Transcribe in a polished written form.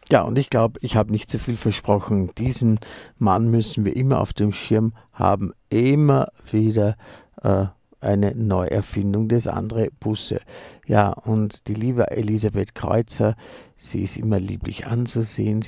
Ja, und ich glaube, ich habe nicht zu viel versprochen. Diesen Mann müssen wir immer auf dem Schirm haben. Immer wieder eine Neuerfindung des André Busse. Ja, und die liebe Elisabeth Kreuzer, sie ist immer lieblich anzusehen.